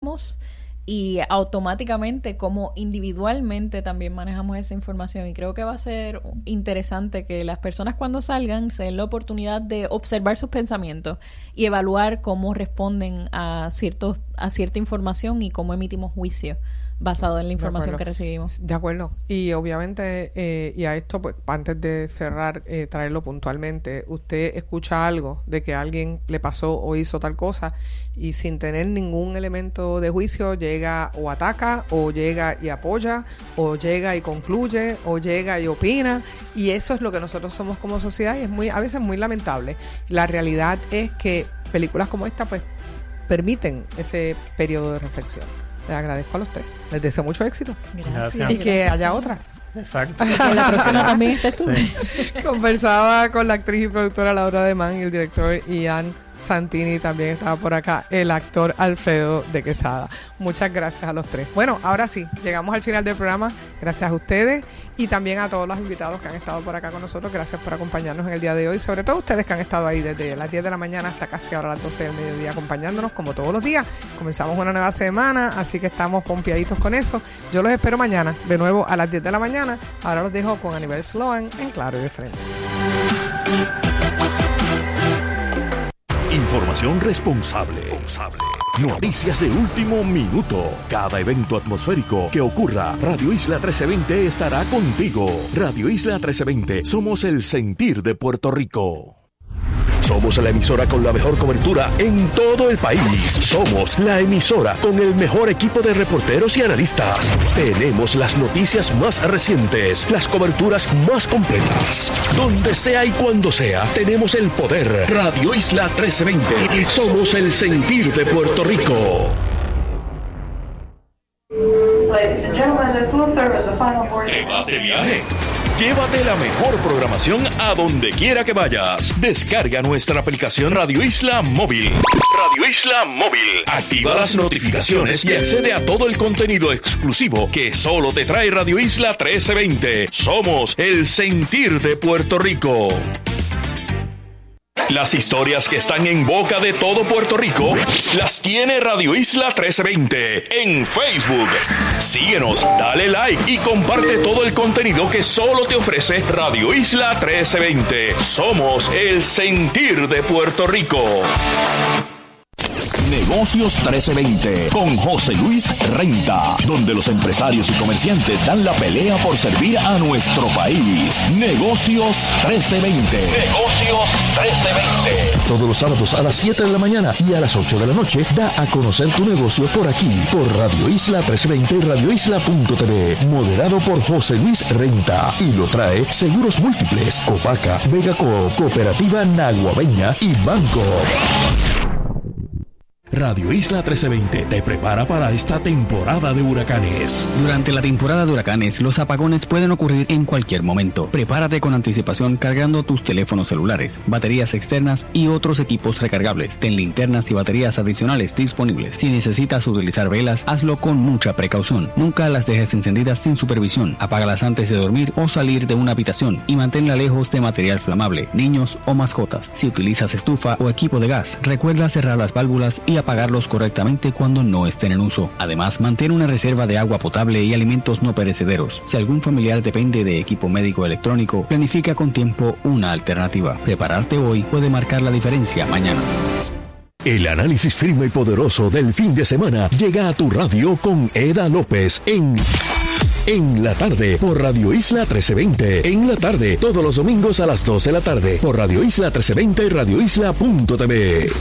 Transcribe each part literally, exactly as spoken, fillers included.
manejamos y automáticamente cómo individualmente también manejamos esa información. Y creo que va a ser interesante que las personas cuando salgan se den la oportunidad de observar sus pensamientos y evaluar cómo responden a ciertos, a cierta información y cómo emitimos juicio basado en la información que recibimos. De acuerdo. Y obviamente, eh, y a esto, pues, antes de cerrar, eh, traerlo puntualmente, usted escucha algo de que alguien le pasó o hizo tal cosa y sin tener ningún elemento de juicio llega o ataca, o llega y apoya, o llega y concluye, o llega y opina, y eso es lo que nosotros somos como sociedad y es muy, a veces muy lamentable. La realidad es que películas como esta, pues, permiten ese periodo de reflexión. Les agradezco a los tres. Les deseo mucho éxito. Gracias. Y que haya otra. Exacto. Y que la próxima también estés tú. Sí. Conversaba con la actriz y productora Laura Demán y el director Ian Santini. También estaba por acá el actor Alfredo de Quesada. Muchas gracias a los tres. Bueno, ahora sí, llegamos al final del programa. Gracias a ustedes y también a todos los invitados que han estado por acá con nosotros. Gracias por acompañarnos en el día de hoy. Sobre todo ustedes que han estado ahí desde las diez de la mañana hasta casi ahora las doce del mediodía acompañándonos como todos los días. Comenzamos una nueva semana, así que estamos pompeaditos con eso. Yo los espero mañana, de nuevo a las diez de la mañana. Ahora los dejo con Aníbal Sloan en Claro y de Frente. Información responsable. Noticias de último minuto. Cada evento atmosférico que ocurra, Radio Isla trece veinte estará contigo. Radio Isla trece veinte, somos el sentir de Puerto Rico. Somos la emisora con la mejor cobertura en todo el país. Somos la emisora con el mejor equipo de reporteros y analistas. Tenemos las noticias más recientes, las coberturas más completas. Donde sea y cuando sea, tenemos el poder. Radio Isla trece veinte. Somos el sentir de Puerto Rico. ¿Te vas de viaje? Llévate la mejor programación a donde quiera que vayas. Descarga nuestra aplicación Radio Isla Móvil. Radio Isla Móvil. Activa las notificaciones y accede a todo el contenido exclusivo que solo te trae Radio Isla trece veinte. Somos el sentir de Puerto Rico. Las historias que están en boca de todo Puerto Rico las tiene Radio Isla trece veinte en Facebook. Síguenos, dale like y comparte todo el contenido que solo te ofrece Radio Isla trece veinte. Somos el sentir de Puerto Rico. Negocios trece veinte con José Luis Renta, donde los empresarios y comerciantes dan la pelea por servir a nuestro país. Negocios trece veinte. Negocios trece veinte. Todos los sábados a las siete de la mañana y a las ocho de la noche da a conocer tu negocio por aquí, por Radio Isla trece veinte y radio isla punto t v. Moderado por José Luis Renta. Y lo trae Seguros Múltiples, Copaca, Vegaco, Cooperativa Naguabeña y Banco. Radio Isla trece veinte te prepara para esta temporada de huracanes. Durante la temporada de huracanes, los apagones pueden ocurrir en cualquier momento. Prepárate con anticipación cargando tus teléfonos celulares, baterías externas y otros equipos recargables. Ten linternas y baterías adicionales disponibles. Si necesitas utilizar velas, hazlo con mucha precaución. Nunca las dejes encendidas sin supervisión. Apágalas antes de dormir o salir de una habitación y manténla lejos de material flamable, niños o mascotas. Si utilizas estufa o equipo de gas, recuerda cerrar las válvulas y apagarlos correctamente cuando no estén en uso. Además, mantén una reserva de agua potable y alimentos no perecederos. Si algún familiar depende de equipo médico electrónico, planifica con tiempo una alternativa. Prepararte hoy puede marcar la diferencia mañana. El análisis firme y poderoso del fin de semana llega a tu radio con Eda López en... En la tarde, por Radio Isla trece veinte. En la tarde, todos los domingos a las dos de la tarde, por Radio Isla trece veinte y radio isla punto t v.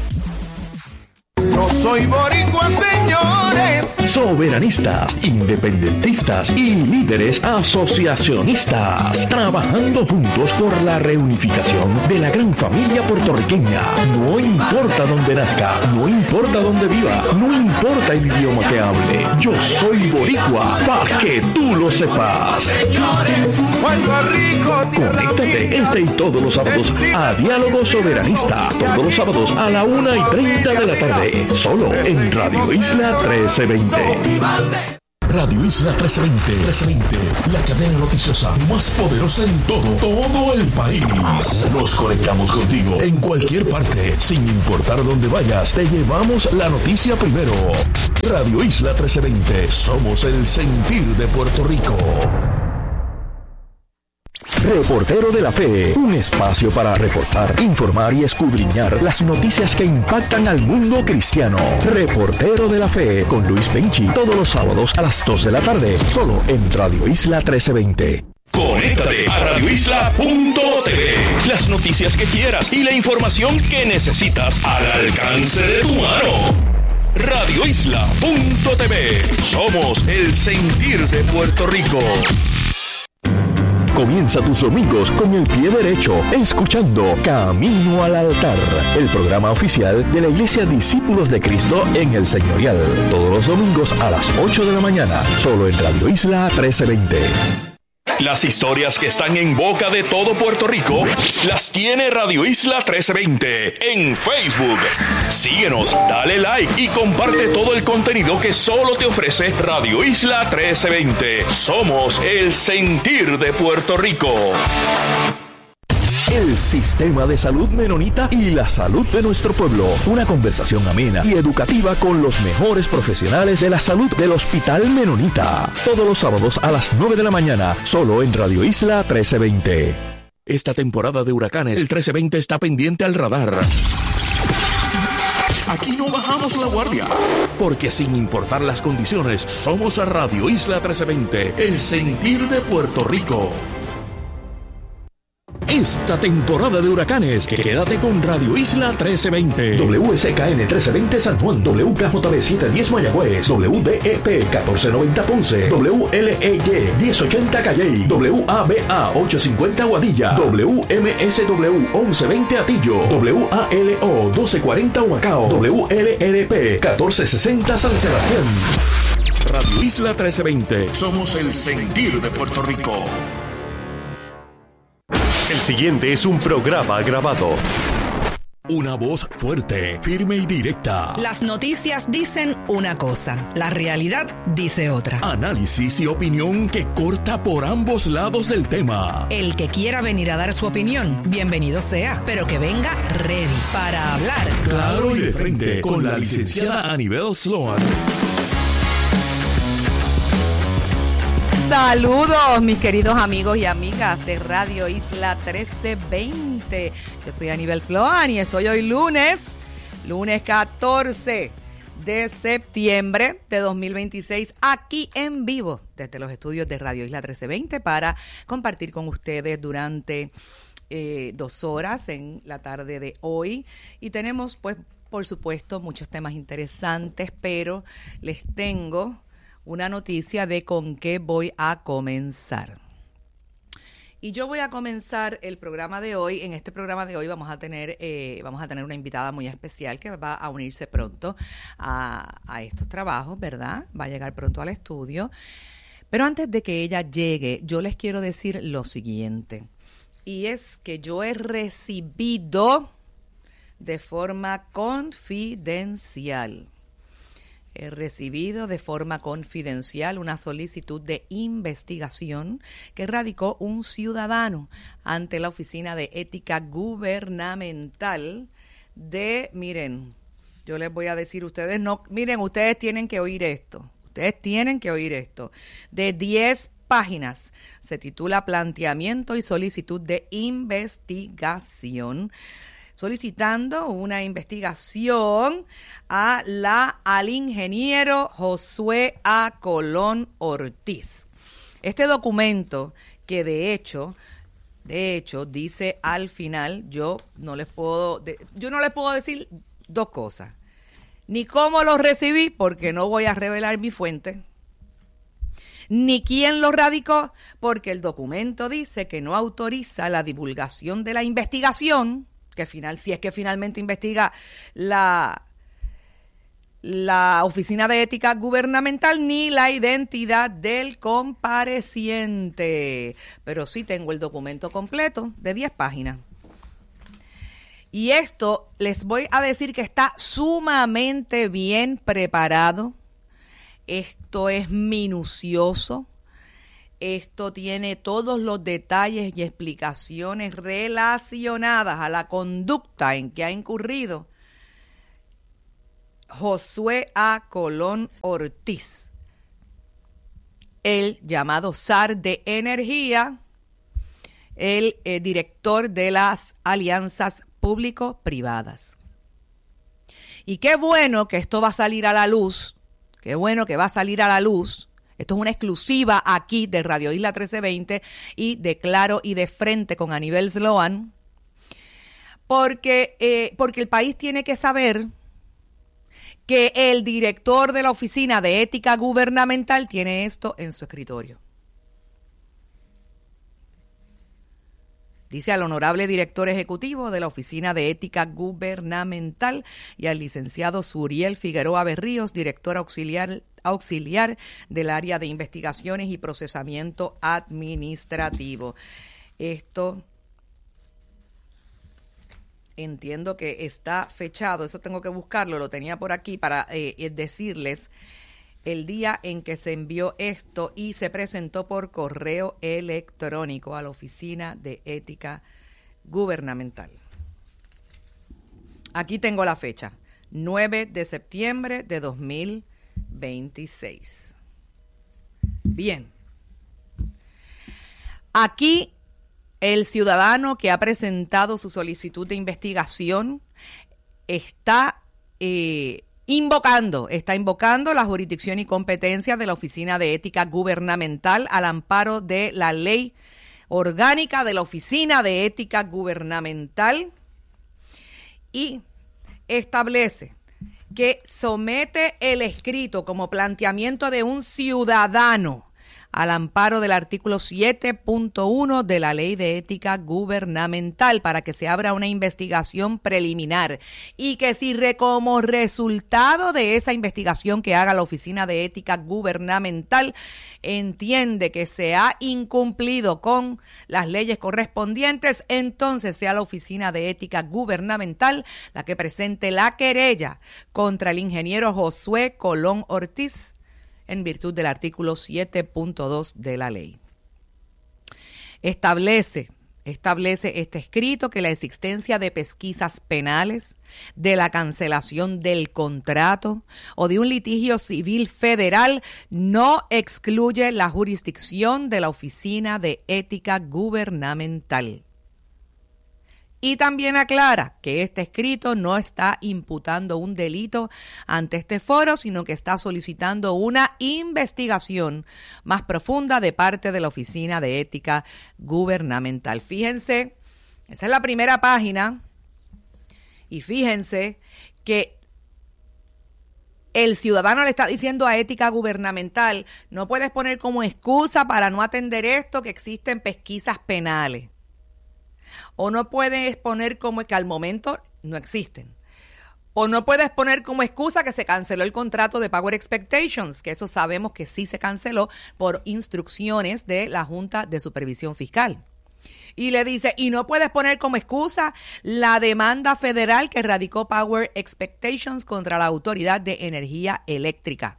Yo soy boricua, señores. Soberanistas, independentistas y líderes asociacionistas, trabajando juntos por la reunificación de la gran familia puertorriqueña. No importa dónde nazca, no importa dónde viva, no importa el idioma que hable. Yo soy boricua, para que tú lo sepas. Señores, Puerto Rico, conéctate este y todos los sábados a Diálogo Soberanista. Todos los sábados a la una y treinta de la tarde. Solo en Radio Isla trece veinte. Radio Isla trescientos veinte. trescientos veinte, la cadena noticiosa más poderosa en todo, todo el país. Nos conectamos contigo en cualquier parte, sin importar dónde vayas. Te llevamos la noticia primero. Radio Isla trescientos veinte. Somos el sentir de Puerto Rico. Reportero de la Fe, un espacio para reportar, informar y escudriñar las noticias que impactan al mundo cristiano. Reportero de la Fe con Luis Benchi, todos los sábados a las dos de la tarde, solo en Radio Isla trescientos veinte. Conéctate a radio isla punto t v. Las noticias que quieras y la información que necesitas al alcance de tu mano. radio isla punto t v. Somos el sentir de Puerto Rico. Comienza tus domingos con el pie derecho, escuchando Camino al Altar, el programa oficial de la Iglesia Discípulos de Cristo en el Señorial. Todos los domingos a las ocho de la mañana, solo en Radio Isla trece veinte. Las historias que están en boca de todo Puerto Rico las tiene Radio Isla trece veinte en Facebook. Síguenos, dale like y comparte todo el contenido que solo te ofrece Radio Isla trece veinte. Somos el sentir de Puerto Rico. El sistema de salud menonita y la salud de nuestro pueblo. Una conversación amena y educativa con los mejores profesionales de la salud del Hospital Menonita. Todos los sábados a las nueve de la mañana, solo en Radio Isla trece veinte. Esta temporada de huracanes, el trece veinte está pendiente al radar. Aquí no bajamos la guardia, porque sin importar las condiciones, somos a Radio Isla trece veinte, el sentir de Puerto Rico. Esta temporada de huracanes, quédate con Radio Isla trece veinte. W S K N trece veinte San Juan, W K J B setecientos diez Mayagüez, W D E P catorce noventa Ponce, W L E Y diez ochenta Calley, W A B A ochocientos cincuenta Guadilla, W M S W once veinte Atillo, W A L O doce cuarenta Humacao, W L R P catorce sesenta San Sebastián. Radio Isla trece veinte. Somos el sentir de Puerto Rico. El siguiente es un programa grabado. Una voz fuerte, firme y directa. Las noticias dicen una cosa, la realidad dice otra. Análisis y opinión que corta por ambos lados del tema. El que quiera venir a dar su opinión, bienvenido sea, pero que venga ready para hablar. Claro y de frente, con la licenciada Anibel Sloan. Saludos, mis queridos amigos y amigas de Radio Isla trece veinte. Yo soy Anibel Sloan y estoy hoy lunes, lunes catorce de septiembre de dos mil veintiséis, aquí en vivo desde los estudios de Radio Isla trece veinte para compartir con ustedes durante eh, dos horas en la tarde de hoy. Y tenemos, pues, por supuesto, muchos temas interesantes, pero les tengo una noticia de con qué voy a comenzar. Y yo voy a comenzar el programa de hoy. En este programa de hoy vamos a tener eh, vamos a tener una invitada muy especial que va a unirse pronto a, a estos trabajos, ¿verdad? Va a llegar pronto al estudio. Pero antes de que ella llegue, yo les quiero decir lo siguiente. Y es que yo he recibido de forma confidencial He recibido de forma confidencial una solicitud de investigación que radicó un ciudadano ante la Oficina de Ética Gubernamental de, miren, yo les voy a decir, ustedes no, miren, ustedes tienen que oír esto, ustedes tienen que oír esto, de diez páginas, se titula Planteamiento y Solicitud de Investigación, solicitando una investigación a la, al ingeniero Josué A. Colón Ortiz. Este documento, que de hecho, de hecho, dice al final, yo no les puedo, de, yo no les puedo decir dos cosas. Ni cómo lo recibí, porque no voy a revelar mi fuente, ni quién lo radicó, porque el documento dice que no autoriza la divulgación de la investigación, que final, si es que finalmente investiga la, la Oficina de Ética Gubernamental, ni la identidad del compareciente. Pero sí tengo el documento completo de diez páginas. Y esto les voy a decir que está sumamente bien preparado. Esto es minucioso. Esto tiene todos los detalles y explicaciones relacionadas a la conducta en que ha incurrido Josué A. Colón Ortiz, el llamado zar de energía, el eh, director de las alianzas público-privadas. Y qué bueno que esto va a salir a la luz, qué bueno que va a salir a la luz. Esto es una exclusiva aquí de Radio Isla trece veinte y de Claro y de Frente con Aníbal Sloan, porque, eh, porque el país tiene que saber que el director de la Oficina de Ética Gubernamental tiene esto en su escritorio. Dice al honorable director ejecutivo de la Oficina de Ética Gubernamental y al licenciado Suriel Figueroa Berríos, director auxiliar auxiliar del área de investigaciones y procesamiento administrativo. Esto entiendo que está fechado, eso tengo que buscarlo, lo tenía por aquí para eh, decirles el día en que se envió esto y se presentó por correo electrónico a la Oficina de Ética Gubernamental. Aquí tengo la fecha, nueve de septiembre de dos mil veintiséis. Bien. Aquí el ciudadano que ha presentado su solicitud de investigación está eh, invocando, está invocando la jurisdicción y competencia de la Oficina de Ética Gubernamental al amparo de la ley orgánica de la Oficina de Ética Gubernamental y establece que somete el escrito como planteamiento de un ciudadano al amparo del artículo siete punto uno de la Ley de Ética Gubernamental para que se abra una investigación preliminar y que si re, como resultado de esa investigación que haga la Oficina de Ética Gubernamental entiende que se ha incumplido con las leyes correspondientes, entonces sea la Oficina de Ética Gubernamental la que presente la querella contra el ingeniero Josué Colón Ortiz en virtud del artículo siete punto dos de la ley. Establece, establece este escrito que la existencia de pesquisas penales, de la cancelación del contrato o de un litigio civil federal no excluye la jurisdicción de la Oficina de Ética Gubernamental. Y también aclara que este escrito no está imputando un delito ante este foro, sino que está solicitando una investigación más profunda de parte de la Oficina de Ética Gubernamental. Fíjense, esa es la primera página, y fíjense que el ciudadano le está diciendo a Ética Gubernamental, no puedes poner como excusa para no atender esto que existen pesquisas penales. O no puedes poner como que al momento no existen. O no puedes poner como excusa que se canceló el contrato de Power Expectations, que eso sabemos que sí se canceló por instrucciones de la Junta de Supervisión Fiscal. Y le dice, y no puedes poner como excusa la demanda federal que radicó Power Expectations contra la Autoridad de Energía Eléctrica.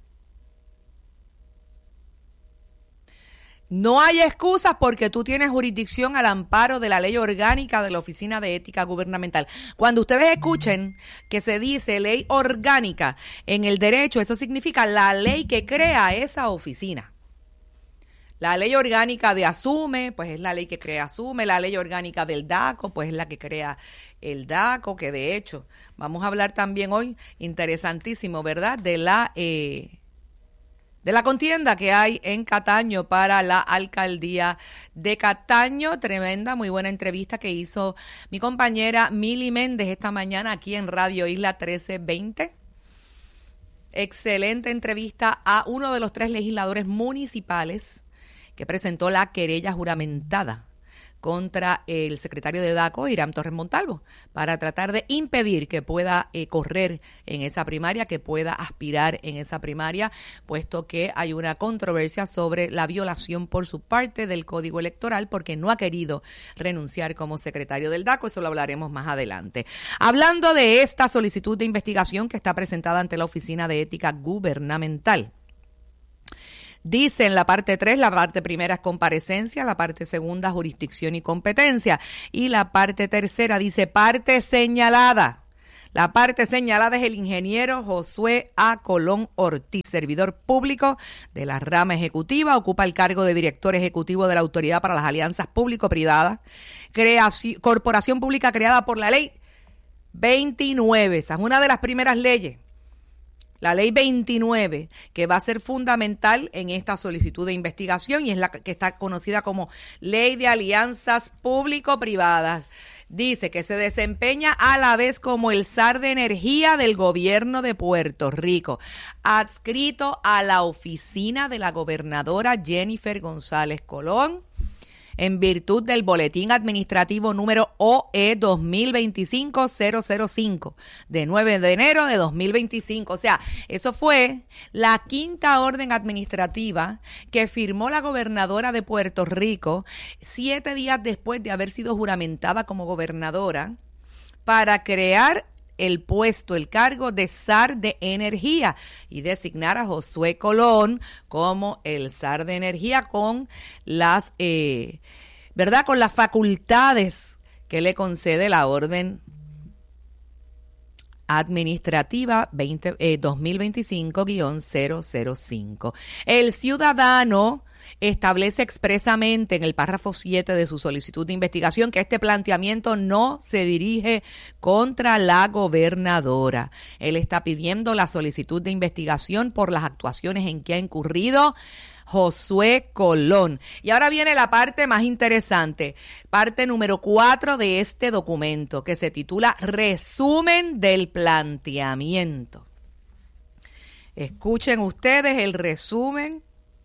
No hay excusas porque tú tienes jurisdicción al amparo de la ley orgánica de la Oficina de Ética Gubernamental. Cuando ustedes escuchen que se dice ley orgánica en el derecho, eso significa la ley que crea esa oficina. La ley orgánica de Asume, pues es la ley que crea Asume. La ley orgánica del DACO, pues es la que crea el DACO, que de hecho vamos a hablar también hoy, interesantísimo, ¿verdad?, de la... Eh, de la contienda que hay en Cataño para la alcaldía de Cataño. Tremenda, muy buena entrevista que hizo mi compañera Mili Méndez esta mañana aquí en Radio Isla trece veinte. Excelente entrevista a uno de los tres legisladores municipales que presentó la querella juramentada contra el secretario de DACO, Hiram Torres Montalvo, para tratar de impedir que pueda eh, correr en esa primaria, que pueda aspirar en esa primaria, puesto que hay una controversia sobre la violación por su parte del Código Electoral, porque no ha querido renunciar como secretario del DACO. Eso lo hablaremos más adelante. Hablando de esta solicitud de investigación que está presentada ante la Oficina de Ética Gubernamental, Dice en la parte tres, la parte primera es comparecencia, la parte segunda jurisdicción y competencia, y la parte tercera dice parte señalada. La parte señalada es el ingeniero Josué A. Colón Ortiz, servidor público de la rama ejecutiva, ocupa el cargo de director ejecutivo de la Autoridad para las Alianzas Público-Privadas, creación, corporación pública creada por la ley veintinueve, esa es una de las primeras leyes. La ley veintinueve, que va a ser fundamental en esta solicitud de investigación y es la que está conocida como Ley de Alianzas Público-Privadas. Dice que se desempeña a la vez como el S A R de Energía del Gobierno de Puerto Rico, adscrito a la oficina de la gobernadora Jennifer González Colón, en virtud del Boletín Administrativo número O E dos mil veinticinco cero cero cinco, de nueve de enero de dos mil veinticinco. O sea, eso fue la quinta orden administrativa que firmó la gobernadora de Puerto Rico siete días después de haber sido juramentada como gobernadora para crear el puesto, el cargo de S A R de Energía y designar a Josué Colón como el S A R de Energía con las, eh, ¿verdad? Con las facultades que le concede la orden administrativa veinte, eh, dos mil veinticinco guión cero cero cinco. El ciudadano establece expresamente en el párrafo siete de su solicitud de investigación que este planteamiento no se dirige contra la gobernadora. Él está pidiendo la solicitud de investigación por las actuaciones en que ha incurrido Josué Colón. Y ahora viene la parte más interesante, parte número cuatro de este documento, que se titula Resumen del Planteamiento. Escuchen ustedes el resumen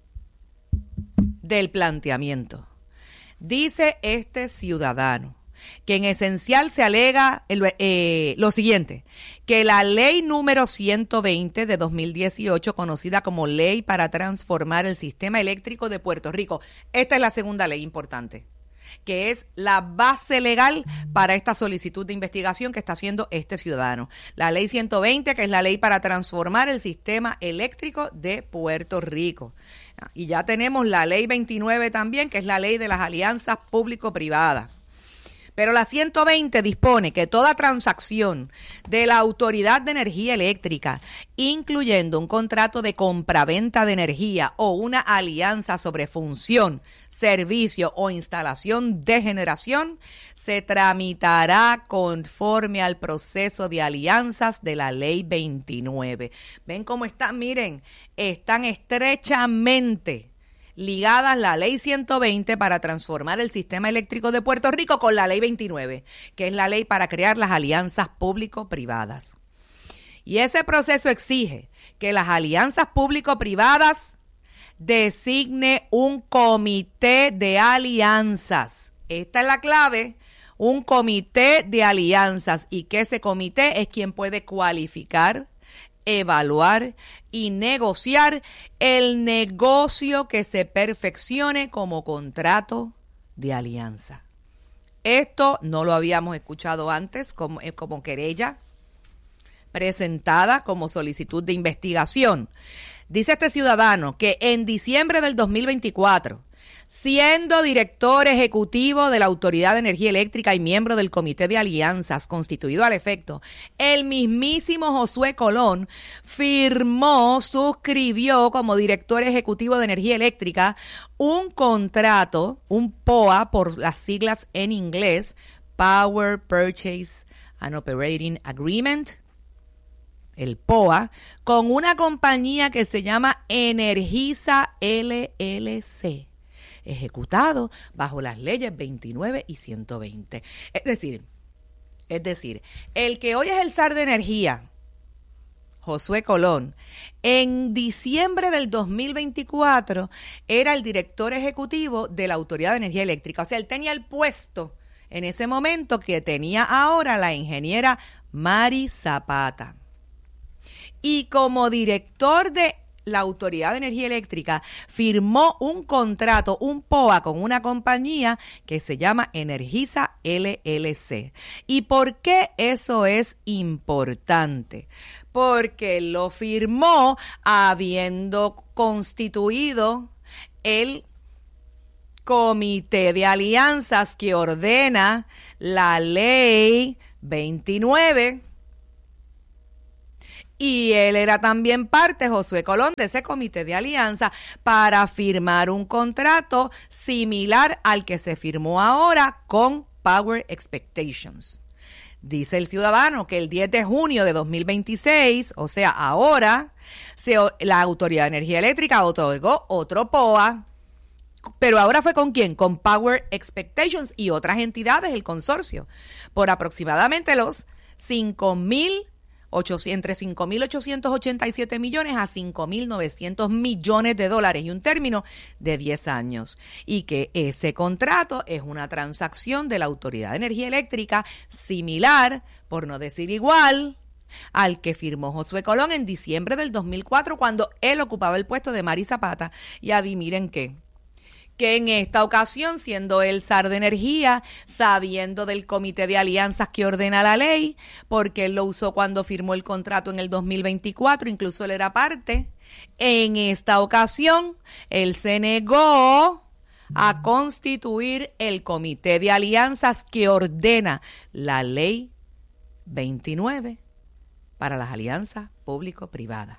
del planteamiento. Dice este ciudadano que en esencial se alega el, eh, lo siguiente, que la ley número ciento veinte de dos mil dieciocho, conocida como Ley para Transformar el Sistema Eléctrico de Puerto Rico, esta es la segunda ley importante, que es la base legal para esta solicitud de investigación que está haciendo este ciudadano. La ley ciento veinte, que es la ley para transformar el sistema eléctrico de Puerto Rico. Y ya tenemos la ley veintinueve también, que es la ley de las alianzas público-privadas. Pero la ciento veinte dispone que toda transacción de la Autoridad de Energía Eléctrica, incluyendo un contrato de compraventa de energía o una alianza sobre función, servicio o instalación de generación, se tramitará conforme al proceso de alianzas de la Ley veintinueve. ¿Ven cómo están? Miren, están estrechamente ligadas la ley ciento veinte para transformar el sistema eléctrico de Puerto Rico con la ley veintinueve, que es la ley para crear las alianzas público-privadas. Y ese proceso exige que las alianzas público-privadas designe un comité de alianzas. Esta es la clave, un comité de alianzas, y que ese comité es quien puede cualificar, evaluar y negociar el negocio que se perfeccione como contrato de alianza. Esto no lo habíamos escuchado antes como, como querella presentada como solicitud de investigación. Dice este ciudadano que en diciembre del dos mil veinticuatro, siendo director ejecutivo de la Autoridad de Energía Eléctrica y miembro del Comité de Alianzas constituido al efecto, el mismísimo Josué Colón firmó, suscribió como director ejecutivo de Energía Eléctrica un contrato, un P O A por las siglas en inglés, Power Purchase and Operating Agreement, el P O A, con una compañía que se llama Energisa L L C, ejecutado bajo las leyes veintinueve y ciento veinte. Es decir, es decir, el que hoy es el S A R de Energía, Josué Colón, en diciembre del dos mil veinticuatro era el director ejecutivo de la Autoridad de Energía Eléctrica. O sea, él tenía el puesto en ese momento que tenía ahora la ingeniera Mari Zapata. Y como director de la Autoridad de Energía Eléctrica firmó un contrato, un P O A, con una compañía que se llama Energisa L L C. ¿Y por qué eso es importante? Porque lo firmó habiendo constituido el Comité de Alianzas que ordena la Ley veintinueve. Y él era también parte, Josué Colón, de ese comité de alianza para firmar un contrato similar al que se firmó ahora con Power Expectations. Dice el ciudadano que el diez de junio de dos mil veintiséis, o sea, ahora, se, la Autoridad de Energía Eléctrica otorgó otro P O A. Pero ahora fue ¿con quién? Con Power Expectations y otras entidades, el consorcio, por aproximadamente los cinco mil entre cinco mil ochocientos ochenta y siete millones a cinco mil novecientos millones de dólares y un término de diez años. Y que ese contrato es una transacción de la Autoridad de Energía Eléctrica similar, por no decir igual, al que firmó Josué Colón en diciembre del dos mil cuatro cuando él ocupaba el puesto de Mari Zapata. Y adivinen qué. Que en esta ocasión, siendo el zar de energía, sabiendo del comité de alianzas que ordena la ley, porque él lo usó cuando firmó el contrato en el dos mil veinticuatro, incluso él era parte, en esta ocasión, él se negó a constituir el comité de alianzas que ordena la ley veintinueve para las alianzas público-privadas.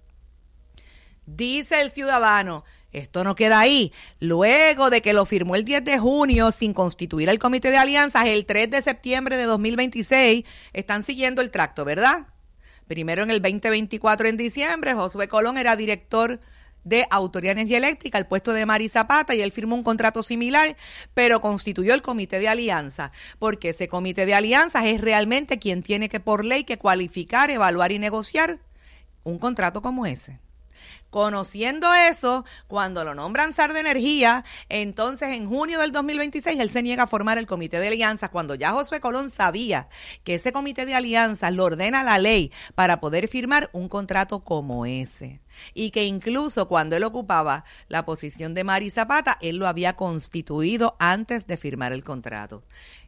Dice el ciudadano, esto no queda ahí. Luego de que lo firmó el diez de junio sin constituir el comité de alianzas, el tres de septiembre de dos mil veintiséis, están siguiendo el tracto, ¿verdad? Primero en el veinte veinticuatro, en diciembre, Josué Colón era director de Autoridad de Energía Eléctrica, al puesto de Mari Zapata, y él firmó un contrato similar, pero constituyó el comité de alianza, porque ese comité de alianzas es realmente quien tiene que, por ley, que cualificar, evaluar y negociar un contrato como ese. Conociendo eso, cuando lo nombran zar de energía, entonces en junio del dos mil veintiséis él se niega a formar el comité de alianzas, cuando ya Josué Colón sabía que ese comité de alianzas lo ordena la ley para poder firmar un contrato como ese. Y que incluso cuando él ocupaba la posición de Mari Zapata, él lo había constituido antes de firmar el contrato.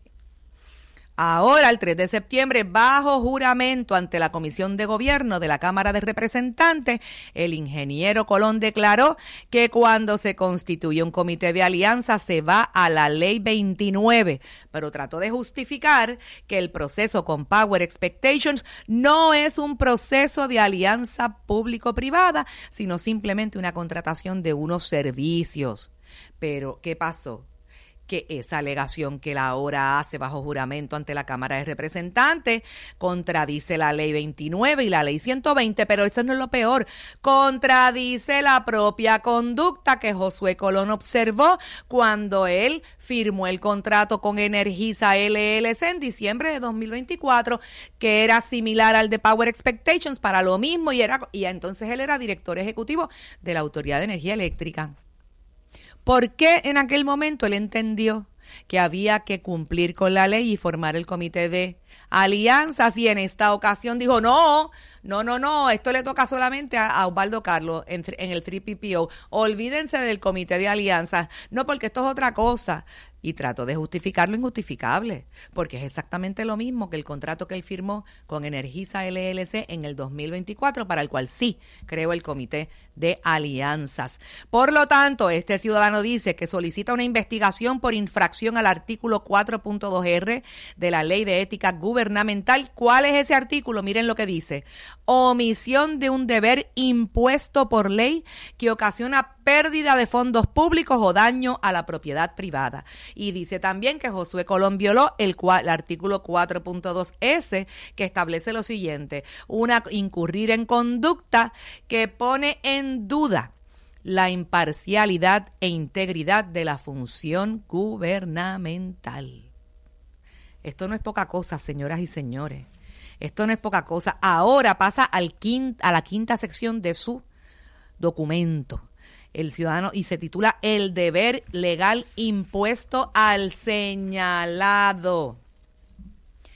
Ahora, el tres de septiembre, bajo juramento ante la Comisión de Gobierno de la Cámara de Representantes, el ingeniero Colón declaró que cuando se constituye un comité de alianza se va a la ley veintinueve, pero trató de justificar que el proceso con Power Expectations no es un proceso de alianza público-privada, sino simplemente una contratación de unos servicios. Pero, ¿qué pasó? Que esa alegación que él ahora hace bajo juramento ante la Cámara de Representantes contradice la ley veintinueve y la ley ciento veinte, pero eso no es lo peor, contradice la propia conducta que Josué Colón observó cuando él firmó el contrato con Energisa L L C en diciembre de dos mil veinticuatro, que era similar al de Power Expectations para lo mismo, y, era, y entonces él era director ejecutivo de la Autoridad de Energía Eléctrica. ¿Por qué en aquel momento él entendió que había que cumplir con la ley y formar el comité de alianzas? Y en esta ocasión dijo, no, no, no, no, esto le toca solamente a, a Osvaldo Carlos en, en el tres P P O. Olvídense del comité de alianzas. No, porque esto es otra cosa. Y trató de justificar lo injustificable, porque es exactamente lo mismo que el contrato que él firmó con Energisa L L C en el dos mil veinticuatro, para el cual sí creó el comité de alianzas. Por lo tanto, este ciudadano dice que solicita una investigación por infracción al artículo cuatro punto dos R de la Ley de Ética Gubernamental. ¿Cuál es ese artículo? Miren lo que dice. Omisión de un deber impuesto por ley que ocasiona pérdida de fondos públicos o daño a la propiedad privada. Y dice también que Josué Colón violó el, el artículo cuatro punto dos S, que establece lo siguiente: una incurrir en conducta que pone en duda la imparcialidad e integridad de la función gubernamental. Esto no es poca cosa, señoras y señores. Esto no es poca cosa. Ahora pasa al quinta, a la quinta sección de su documento, el ciudadano, y se titula El deber legal impuesto al señalado.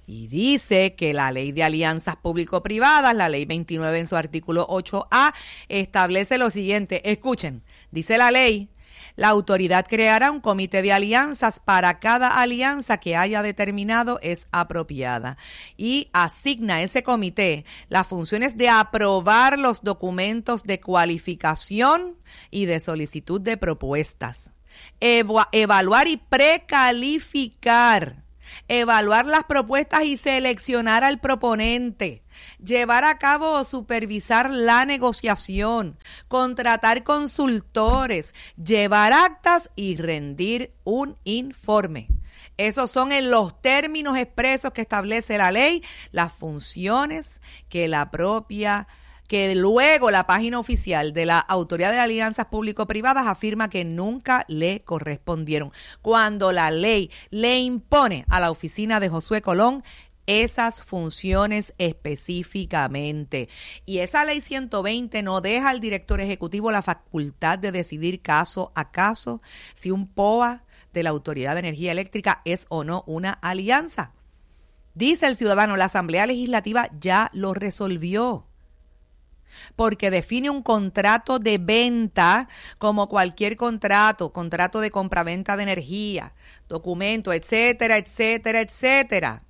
Y dice que la Ley de Alianzas Público-Privadas, la Ley veintinueve en su artículo ocho A, establece lo siguiente. Escuchen, dice la ley, la autoridad creará un comité de alianzas para cada alianza que haya determinado es apropiada y asigna a ese comité las funciones de aprobar los documentos de cualificación y de solicitud de propuestas, Eva- evaluar y precalificar, evaluar las propuestas y seleccionar al proponente, llevar a cabo o supervisar la negociación, contratar consultores, llevar actas y rendir un informe. Esos son en los términos expresos que establece la ley, las funciones que la propia que luego la página oficial de la Autoridad de Alianzas Público-Privadas afirma que nunca le correspondieron, cuando la ley le impone a la oficina de Josué Colón esas funciones específicamente. Y esa ley ciento veinte no deja al director ejecutivo la facultad de decidir caso a caso si un P O A de la Autoridad de Energía Eléctrica es o no una alianza. Dice el ciudadano, la Asamblea Legislativa ya lo resolvió, porque define un contrato de venta como cualquier contrato, contrato de compraventa de energía, documento, etcétera, etcétera, etcétera.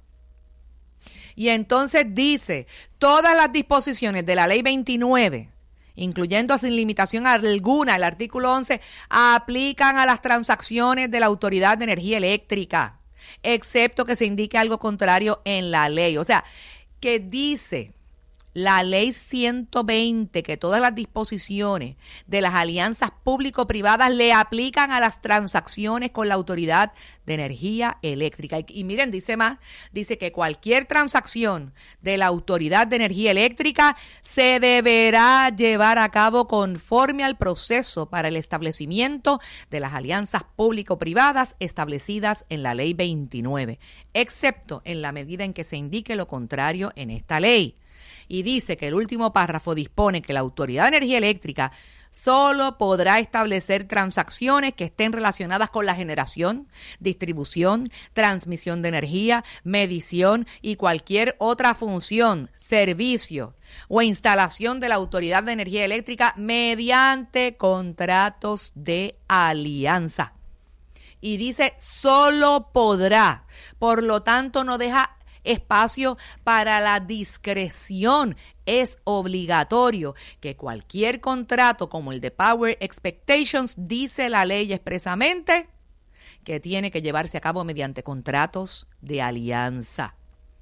Y entonces dice, todas las disposiciones de la ley veintinueve, incluyendo sin limitación alguna el artículo once, aplican a las transacciones de la Autoridad de Energía Eléctrica, excepto que se indique algo contrario en la ley. O sea, que dice la ley ciento veinte que todas las disposiciones de las alianzas público-privadas le aplican a las transacciones con la Autoridad de Energía Eléctrica. Y, y miren, dice más, dice que cualquier transacción de la Autoridad de Energía Eléctrica se deberá llevar a cabo conforme al proceso para el establecimiento de las alianzas público-privadas establecidas en la ley veintinueve, excepto en la medida en que se indique lo contrario en esta ley. Y dice que el último párrafo dispone que la Autoridad de Energía Eléctrica solo podrá establecer transacciones que estén relacionadas con la generación, distribución, transmisión de energía, medición y cualquier otra función, servicio o instalación de la Autoridad de Energía Eléctrica mediante contratos de alianza. Y dice solo podrá, por lo tanto no deja espacio para la discreción. Es obligatorio que cualquier contrato como el de Power Expectations, dice la ley expresamente, que tiene que llevarse a cabo mediante contratos de alianza.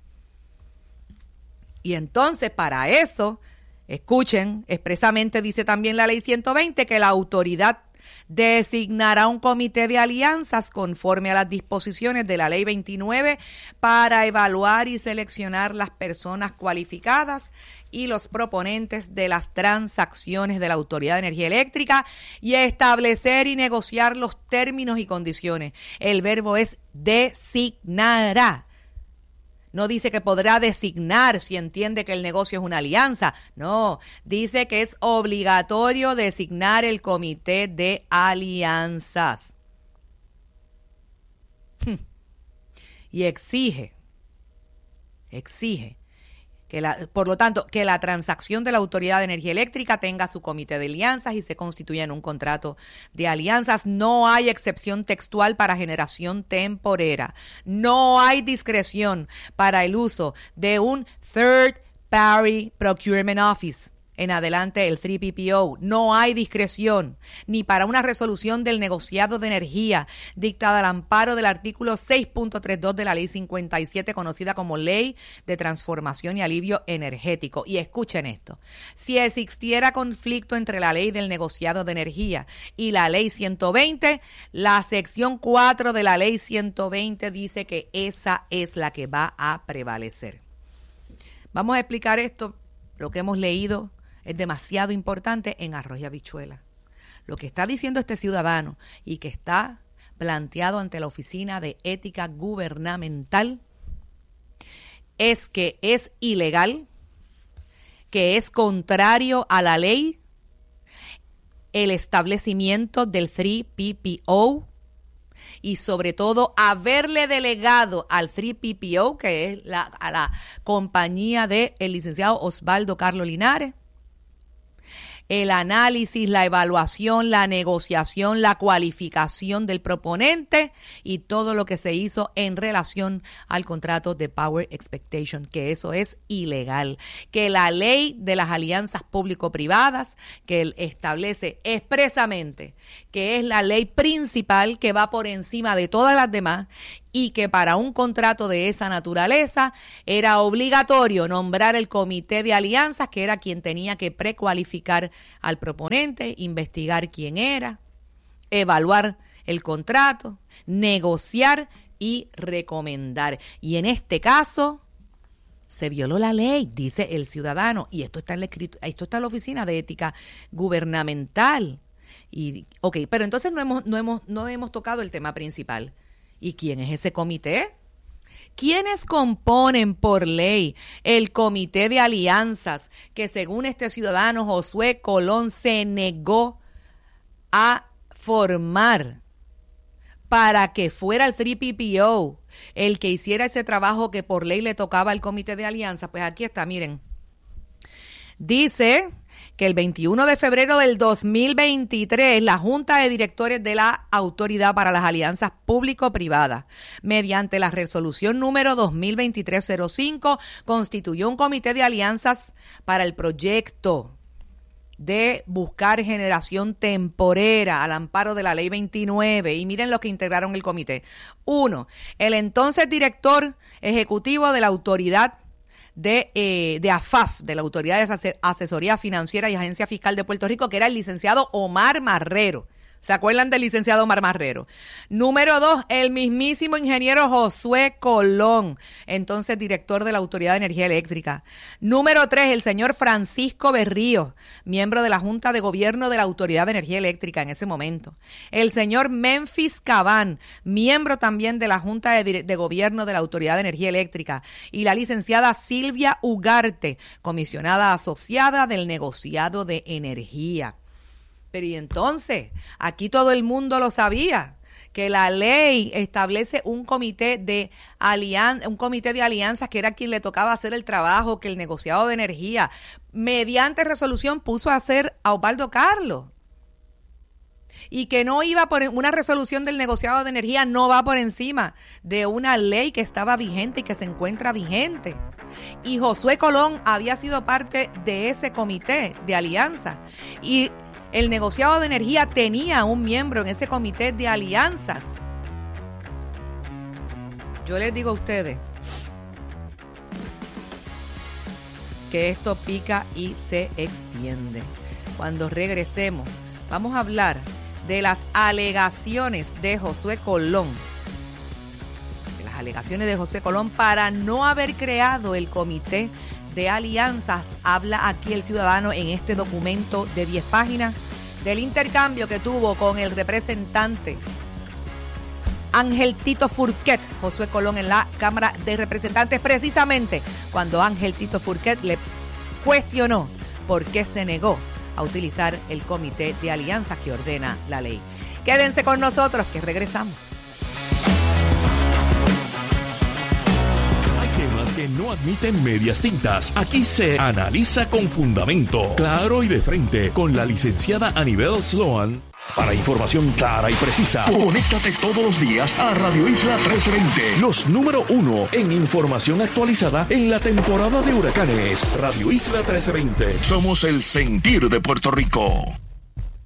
Y entonces para eso, escuchen, expresamente dice también la ley ciento veinte que la autoridad designará un comité de alianzas conforme a las disposiciones de la ley veintinueve para evaluar y seleccionar las personas cualificadas y los proponentes de las transacciones de la Autoridad de Energía Eléctrica y establecer y negociar los términos y condiciones. El verbo es designará. No dice que podrá designar si entiende que el negocio es una alianza. No, dice que es obligatorio designar el comité de alianzas. Y exige, exige que la, por lo tanto, que la transacción de la Autoridad de Energía Eléctrica tenga su comité de alianzas y se constituya en un contrato de alianzas. No hay excepción textual para generación temporera. No hay discreción para el uso de un Third Party Procurement Office. En adelante el tres P P O. No hay discreción ni para una resolución del negociado de energía dictada al amparo del artículo seis punto treinta y dos de la ley cincuenta y siete, conocida como Ley de Transformación y Alivio Energético. Y escuchen esto. Si existiera conflicto entre la ley del negociado de energía y la ley ciento veinte, la sección cuatro de la ley ciento veinte dice que esa es la que va a prevalecer. Vamos a explicar esto, lo que hemos leído es demasiado importante en arroz y habichuela. Lo que está diciendo este ciudadano y que está planteado ante la Oficina de Ética Gubernamental es que es ilegal, que es contrario a la ley el establecimiento del tres P P O y sobre todo haberle delegado al tres P P O, que es la, a la compañía del licenciado Osvaldo Carlos Linares, el análisis, la evaluación, la negociación, la cualificación del proponente y todo lo que se hizo en relación al contrato de Power Expectation, que eso es ilegal. Que la ley de las alianzas público-privadas, que establece expresamente que es la ley principal que va por encima de todas las demás, y que para un contrato de esa naturaleza era obligatorio nombrar el comité de alianzas, que era quien tenía que precualificar al proponente, investigar quién era, evaluar el contrato, negociar y recomendar. Y en este caso se violó la ley, dice el ciudadano, y esto está en la, esto está en la Oficina de Ética Gubernamental. Y, ok, pero entonces no hemos, no hemos, no hemos tocado el tema principal. ¿Y quién es ese comité? ¿Quiénes componen por ley el comité de alianzas que, según este ciudadano Josué Colón, se negó a formar para que fuera el tres P P O el que hiciera ese trabajo que por ley le tocaba al comité de alianzas? Pues aquí está, miren. Dice que el veintiuno de febrero del dos mil veintitrés, la Junta de Directores de la Autoridad para las Alianzas Público-Privadas, mediante la resolución número dos mil veintitrés cero cinco, constituyó un comité de alianzas para el proyecto de buscar generación temporera al amparo de la ley veintinueve. Y miren lo que integraron el comité. Uno, el entonces director ejecutivo de la Autoridad de, eh, de A F A F, de la Autoridad de Asesoría Financiera y Agencia Fiscal de Puerto Rico, que era el licenciado Omar Marrero. ¿Se acuerdan del licenciado Omar Marrero? Número dos, el mismísimo ingeniero Josué Colón, entonces director de la Autoridad de Energía Eléctrica. Número tres, el señor Francisco Berrío, miembro de la Junta de Gobierno de la Autoridad de Energía Eléctrica en ese momento. El señor Memphis Cabán, miembro también de la Junta de, de Gobierno de la Autoridad de Energía Eléctrica. Y la licenciada Silvia Ugarte, comisionada asociada del negociado de energía. Pero y entonces, aquí todo el mundo lo sabía, que la ley establece un comité de alianza, un comité de alianzas que era quien le tocaba hacer el trabajo, que el negociado de energía, mediante resolución, puso a hacer a Osvaldo Carlos. Y que no iba por una resolución del negociado de energía, no va por encima de una ley que estaba vigente y que se encuentra vigente. Y Josué Colón había sido parte de ese comité de alianza. Y el negociado de energía tenía un miembro en ese comité de alianzas. Yo les digo a ustedes que esto pica y se extiende. Cuando regresemos, vamos a hablar de las alegaciones de Josué Colón. De las alegaciones de Josué Colón para no haber creado el comité de alianzas. Habla aquí el ciudadano en este documento de diez páginas del intercambio que tuvo con el representante Ángel Tito Furquet, Josué Colón, en la Cámara de Representantes, precisamente cuando Ángel Tito Furquet le cuestionó por qué se negó a utilizar el comité de alianzas que ordena la ley. Quédense con nosotros, que regresamos. Que no admiten medias tintas. Aquí se analiza con fundamento, claro y de frente, con la licenciada Anibel Sloan. Para información clara y precisa, conéctate todos los días a Radio Isla trece veinte, los número uno en información actualizada en la temporada de huracanes. Radio Isla trece veinte, somos el sentir de Puerto Rico.